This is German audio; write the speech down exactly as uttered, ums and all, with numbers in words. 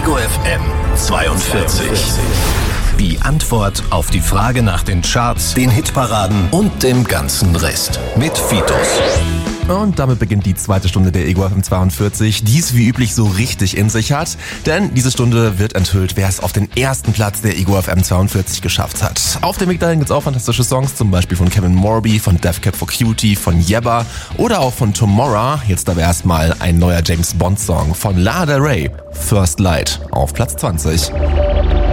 Ego F M zweiundvierzig. Die Antwort auf die Frage nach den Charts, den Hitparaden und dem ganzen Rest. Mit Fitos. Und damit beginnt die zweite Stunde der Ego F M zweiundvierzig, die es wie üblich so richtig in sich hat. Denn diese Stunde wird enthüllt, wer es auf den ersten Platz der Ego F M zweiundvierzig geschafft hat. Auf dem Weg dahin gibt's auch fantastische Songs, zum Beispiel von Kevin Morby, von Death Cab for Cutie, von Yebba oder auch von Tomorrow. Jetzt aber erstmal ein neuer James Bond Song von Lana Del Rey, First Light, auf Platz zwanzig.